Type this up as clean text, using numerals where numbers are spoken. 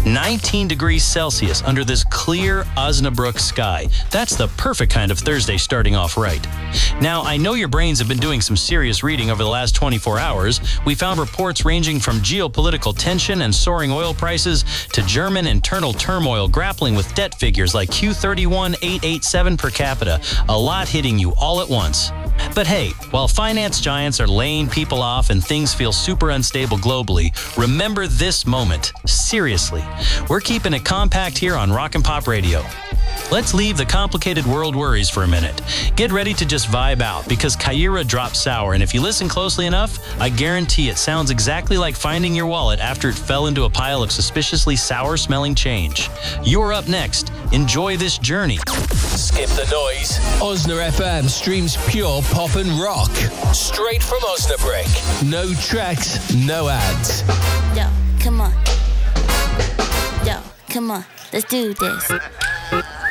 19 degrees Celsius under this clear Osnabrück sky. That's the perfect kind of Thursday starting off right. Now, I know your brains have been doing some serious reading over the last 24 hours. We found reports ranging from geopolitical tension and soaring oil prices to German internal turmoil grappling with debt figures like Q31,887 per capita. A lot hitting you all at once. But hey, while finance giants are laying people off and things feel super unstable globally, remember this moment. Seriously, we're keeping it compact here on Rock and Pop Radio. Let's leave the complicated world worries for a minute. Get ready to just vibe out because Kyra drops sour, and if you listen closely enough, I guarantee it sounds exactly like finding your wallet after it fell into a pile of suspiciously sour-smelling change. You're up next. Enjoy this journey. Skip the noise. Osna FM streams pure pop and rock. Straight from Osnabrück. No tracks, no ads. Yo, come on. Yo, come on. Let's do this.